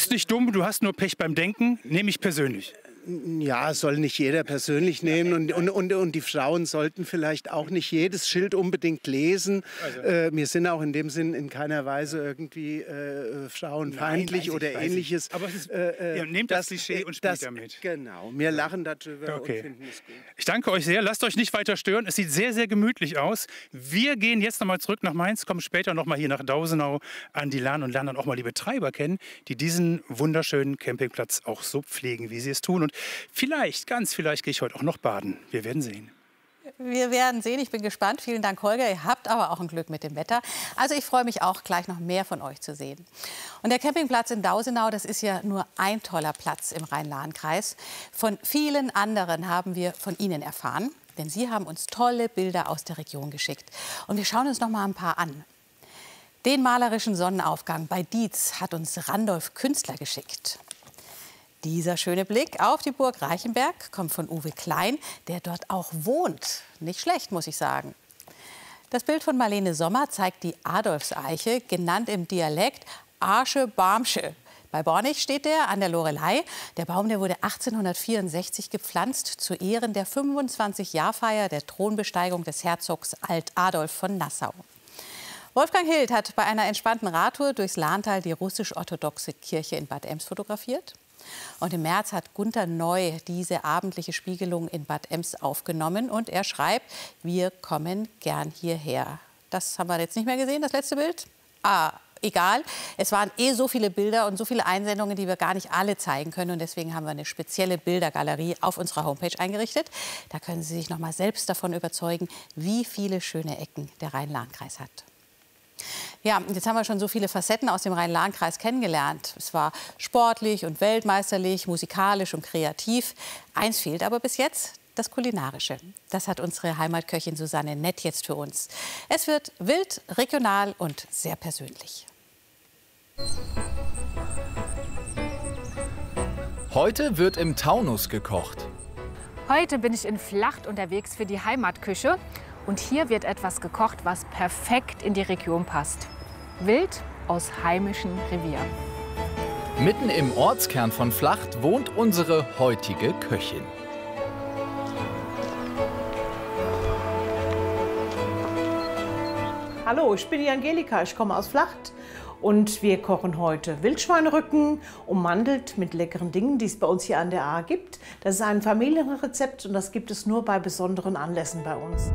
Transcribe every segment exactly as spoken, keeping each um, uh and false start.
bist nicht dumm, du hast nur Pech beim Denken, nehme ich persönlich. Ja, soll nicht jeder persönlich nehmen und, und, und, und die Frauen sollten vielleicht auch nicht jedes Schild unbedingt lesen. Also. Äh, wir sind auch in dem Sinn in keiner Weise irgendwie äh, frauenfeindlich Nein, oder ich, ähnliches. Aber es ist, äh, ja, nehmt das, das Klischee und spielt das, damit. Genau, wir lachen darüber okay. und finden es gut. Ich danke euch sehr, lasst euch nicht weiter stören. Es sieht sehr, sehr gemütlich aus. Wir gehen jetzt noch mal zurück nach Mainz, kommen später noch mal hier nach Dausenau an die Lahn und lernen dann auch mal die Betreiber kennen, die diesen wunderschönen Campingplatz auch so pflegen, wie sie es tun. Und vielleicht, ganz vielleicht gehe ich heute auch noch baden. Wir werden sehen. Wir werden sehen. Ich bin gespannt. Vielen Dank, Holger. Ihr habt aber auch ein Glück mit dem Wetter. Also ich freue mich auch, gleich noch mehr von euch zu sehen. Und der Campingplatz in Dausenau, das ist ja nur ein toller Platz im Rhein-Lahn-Kreis. Von vielen anderen haben wir von Ihnen erfahren, denn Sie haben uns tolle Bilder aus der Region geschickt. Und wir schauen uns noch mal ein paar an. Den malerischen Sonnenaufgang bei Dietz hat uns Randolph Künstler geschickt. Dieser schöne Blick auf die Burg Reichenberg kommt von Uwe Klein, der dort auch wohnt. Nicht schlecht, muss ich sagen. Das Bild von Marlene Sommer zeigt die Adolfseiche, genannt im Dialekt Arsche-Barmsche. Bei Bornich steht der an der Lorelei. Der Baum, der wurde achtzehnhundertvierundsechzig gepflanzt zu Ehren der fünfundzwanzig-Jahr-Feier der Thronbesteigung des Herzogs Alt Adolf von Nassau. Wolfgang Hild hat bei einer entspannten Radtour durchs Lahntal die russisch-orthodoxe Kirche in Bad Ems fotografiert. Und im März hat Gunter Neu diese abendliche Spiegelung in Bad Ems aufgenommen. Und er schreibt, wir kommen gern hierher. Das haben wir jetzt nicht mehr gesehen, das letzte Bild. Ah, egal. Es waren eh so viele Bilder und so viele Einsendungen, die wir gar nicht alle zeigen können. Und deswegen haben wir eine spezielle Bildergalerie auf unserer Homepage eingerichtet. Da können Sie sich noch mal selbst davon überzeugen, wie viele schöne Ecken der Rhein-Lahn-Kreis hat. Ja, jetzt haben wir schon so viele Facetten aus dem Rhein-Lahn-Kreis kennengelernt. Es war sportlich und weltmeisterlich, musikalisch und kreativ. Eins fehlt aber bis jetzt, das Kulinarische. Das hat unsere Heimatköchin Susanne Nett jetzt für uns. Es wird wild, regional und sehr persönlich. Heute wird im Taunus gekocht. Heute bin ich in Flacht unterwegs für die Heimatküche. Und hier wird etwas gekocht, was perfekt in die Region passt. Wild aus heimischem Revier. Mitten im Ortskern von Flacht wohnt unsere heutige Köchin. Hallo, ich bin die Angelika, ich komme aus Flacht. Und wir kochen heute Wildschweinrücken, ummantelt mit leckeren Dingen, die es bei uns hier an der A gibt. Das ist ein Familienrezept und das gibt es nur bei besonderen Anlässen bei uns.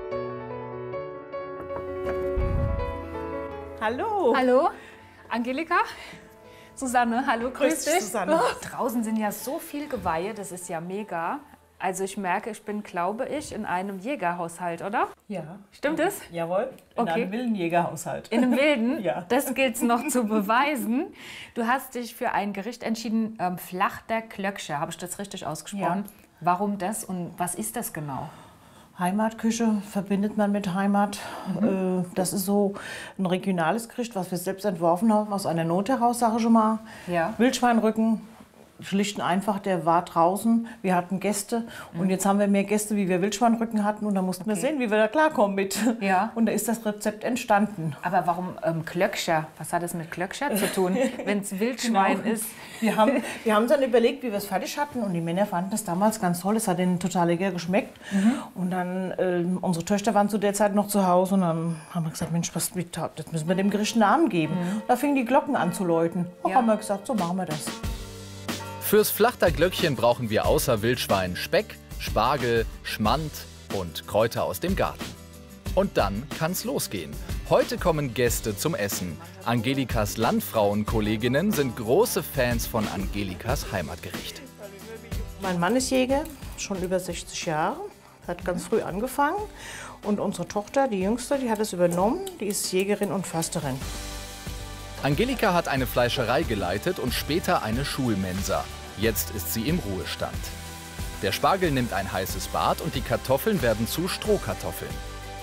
Hallo. Hallo, Angelika. Susanne, hallo, grüß, grüß dich. Susanne. Oh, draußen sind ja so viel Geweihe, das ist ja mega. Also ich merke, ich bin, glaube ich, in einem Jägerhaushalt, oder? Ja. Stimmt es? Jawohl, in okay. einem wilden Jägerhaushalt. In einem wilden? Ja. Das gilt es noch zu beweisen. Du hast dich für ein Gericht entschieden, ähm, Flachter Klöcksche. Habe ich das richtig ausgesprochen? Ja. Warum das und was ist das genau? Heimatküche verbindet man mit Heimat. Mhm. Das ist so ein regionales Gericht, was wir selbst entworfen haben, aus einer Not heraus, sage ich schon mal. Ja. Wildschweinrücken, schlicht und einfach, der war draußen. Wir hatten Gäste und jetzt haben wir mehr Gäste, wie wir Wildschweinrücken hatten. Und da mussten okay. wir sehen, wie wir da klarkommen mit. Ja. Und da ist das Rezept entstanden. Aber warum ähm, Klöckscher? Was hat das mit Klöckscher zu tun, wenn es Wildschwein genau. ist? Wir haben, wir haben dann überlegt, wie wir es fertig hatten. Und die Männer fanden das damals ganz toll. Es hat ihnen total lecker geschmeckt. Mhm. Und dann, äh, unsere Töchter waren zu der Zeit noch zu Hause. Und dann haben wir gesagt, Mensch, was, das müssen wir dem Gericht einen Namen geben. Mhm. Da fingen die Glocken an zu läuten. Und ja. haben wir gesagt, so machen wir das. Fürs Flachter Glöckchen brauchen wir außer Wildschwein Speck, Spargel, Schmand und Kräuter aus dem Garten. Und dann kann's losgehen. Heute kommen Gäste zum Essen. Angelikas Landfrauenkolleginnen sind große Fans von Angelikas Heimatgericht. Mein Mann ist Jäger, schon über sechzig Jahre, hat ganz früh angefangen. Und unsere Tochter, die Jüngste, die hat es übernommen, die ist Jägerin und Försterin. Angelika hat eine Fleischerei geleitet und später eine Schulmensa. Jetzt ist sie im Ruhestand. Der Spargel nimmt ein heißes Bad und die Kartoffeln werden zu Strohkartoffeln.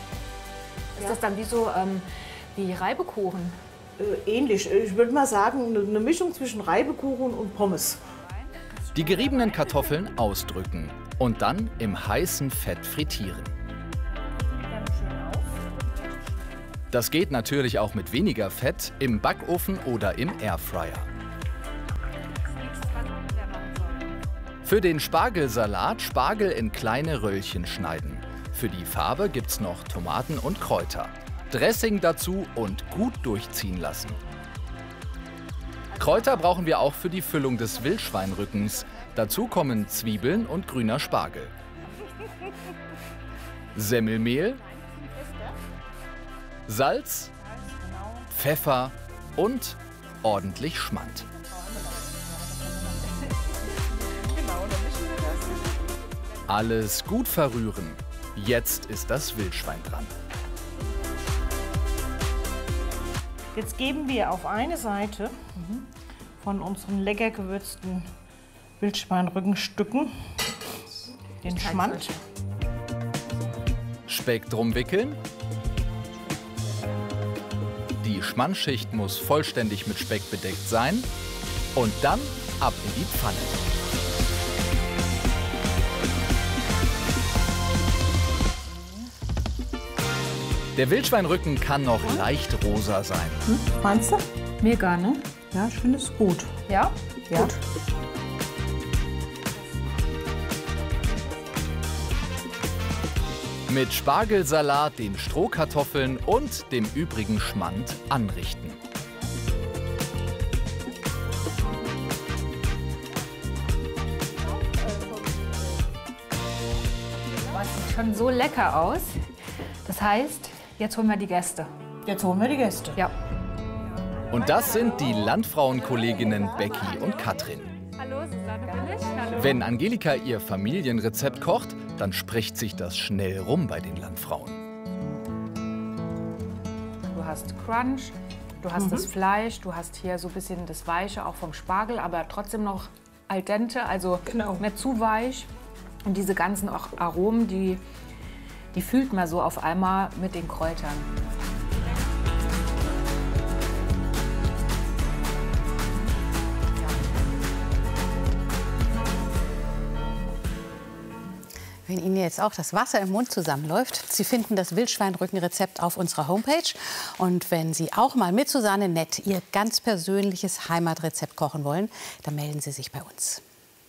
Ist das dann wie so ähm, wie Reibekuchen? Äh, ähnlich. Ich würde mal sagen, eine Mischung zwischen Reibekuchen und Pommes. Die geriebenen Kartoffeln ausdrücken und dann im heißen Fett frittieren. Das geht natürlich auch mit weniger Fett im Backofen oder im Airfryer. Für den Spargelsalat Spargel in kleine Röllchen schneiden. Für die Farbe gibt's noch Tomaten und Kräuter. Dressing dazu und gut durchziehen lassen. Kräuter brauchen wir auch für die Füllung des Wildschweinrückens. Dazu kommen Zwiebeln und grüner Spargel. Semmelmehl, Salz, Pfeffer und ordentlich Schmand. Alles gut verrühren. Jetzt ist das Wildschwein dran. Jetzt geben wir auf eine Seite von unseren lecker gewürzten Wildschweinrückenstücken den Schmand. Speck drum wickeln. Die Schmandschicht muss vollständig mit Speck bedeckt sein. Und dann ab in die Pfanne. Der Wildschweinrücken kann noch leicht rosa sein. Hm, meinst du? Mega, ne? Ja, ich finde es gut. Ja? Ja. Gut. Mit Spargelsalat, den Strohkartoffeln und dem übrigen Schmand anrichten. Das sieht schon so lecker aus. Das heißt, jetzt holen wir die Gäste. Jetzt holen wir die Gäste. Ja. Und das sind die Landfrauenkolleginnen Becky und Katrin. Hallo, Susanne bin ich. Hallo. Wenn Angelika ihr Familienrezept kocht, dann spricht sich das schnell rum bei den Landfrauen. Du hast Crunch, du hast mhm. das Fleisch, du hast hier so ein bisschen das Weiche auch vom Spargel, aber trotzdem noch al dente, also genau. nicht zu weich. Und diese ganzen auch Aromen, die, die fühlt man so auf einmal mit den Kräutern. Wenn Ihnen jetzt auch das Wasser im Mund zusammenläuft, Sie finden das Wildschweinrückenrezept auf unserer Homepage. Und wenn Sie auch mal mit Susanne Nett Ihr ganz persönliches Heimatrezept kochen wollen, dann melden Sie sich bei uns.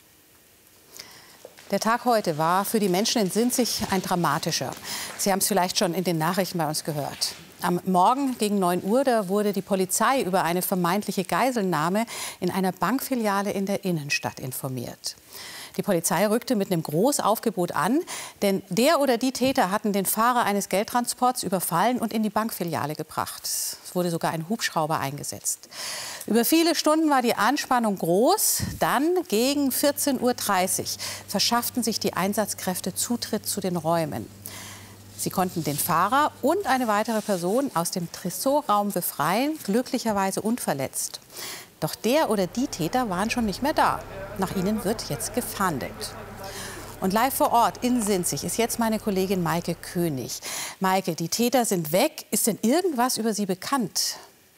Der Tag heute war für die Menschen in Sinzig ein dramatischer. Sie haben es vielleicht schon in den Nachrichten bei uns gehört. Am Morgen gegen neun Uhr da wurde die Polizei über eine vermeintliche Geiselnahme in einer Bankfiliale in der Innenstadt informiert. Die Polizei rückte mit einem Großaufgebot an, denn der oder die Täter hatten den Fahrer eines Geldtransports überfallen und in die Bankfiliale gebracht. Es wurde sogar ein Hubschrauber eingesetzt. Über viele Stunden war die Anspannung groß. Dann gegen vierzehn Uhr dreißig verschafften sich die Einsatzkräfte Zutritt zu den Räumen. Sie konnten den Fahrer und eine weitere Person aus dem Tresorraum befreien, glücklicherweise unverletzt. Doch der oder die Täter waren schon nicht mehr da. Nach ihnen wird jetzt gefahndet. Und live vor Ort in Sinzig ist jetzt meine Kollegin Maike König. Maike, die Täter sind weg. Ist denn irgendwas über sie bekannt?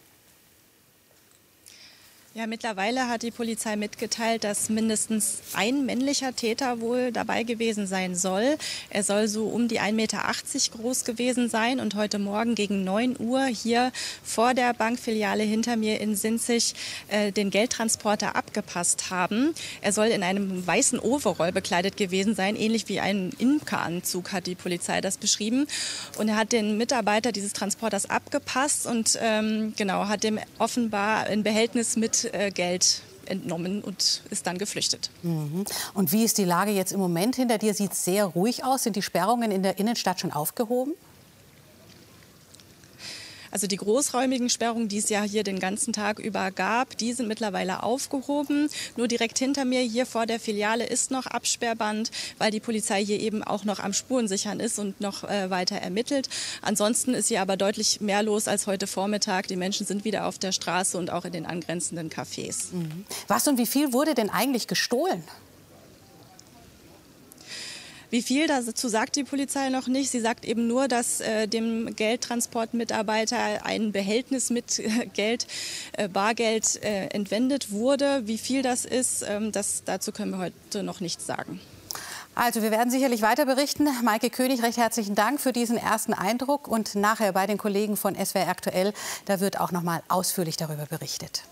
Ja, mittlerweile hat die Polizei mitgeteilt, dass mindestens ein männlicher Täter wohl dabei gewesen sein soll. Er soll so um die ein Meter achtzig groß gewesen sein und heute Morgen gegen neun Uhr hier vor der Bankfiliale hinter mir in Sinzig äh, den Geldtransporter abgepasst haben. Er soll in einem weißen Overall bekleidet gewesen sein, ähnlich wie ein Imkeranzug hat die Polizei das beschrieben. Und er hat den Mitarbeiter dieses Transporters abgepasst und ähm, genau hat dem offenbar ein Behältnis mit Geld entnommen und ist dann geflüchtet. Mhm. Und wie ist die Lage jetzt im Moment hinter dir? Sieht es sehr ruhig aus. Sind die Sperrungen in der Innenstadt schon aufgehoben? Also die großräumigen Sperrungen, die es ja hier den ganzen Tag über gab, die sind mittlerweile aufgehoben. Nur direkt hinter mir hier vor der Filiale ist noch Absperrband, weil die Polizei hier eben auch noch am Spurensichern ist und noch äh, weiter ermittelt. Ansonsten ist hier aber deutlich mehr los als heute Vormittag. Die Menschen sind wieder auf der Straße und auch in den angrenzenden Cafés. Mhm. Was und wie viel wurde denn eigentlich gestohlen? Wie viel, dazu sagt die Polizei noch nicht. Sie sagt eben nur, dass äh, dem Geldtransportmitarbeiter ein Behältnis mit äh, Geld, äh, Bargeld äh, entwendet wurde. Wie viel das ist, ähm, das, dazu können wir heute noch nichts sagen. Also wir werden sicherlich weiter berichten. Maike König, recht herzlichen Dank für diesen ersten Eindruck. Und nachher bei den Kollegen von S W R aktuell, da wird auch noch mal ausführlich darüber berichtet.